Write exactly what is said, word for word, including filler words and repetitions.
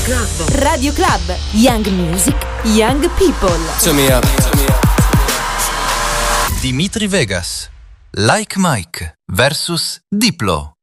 Radio Club, Young Music, Young People. Dimitri Vegas, Like Mike versus Diplo.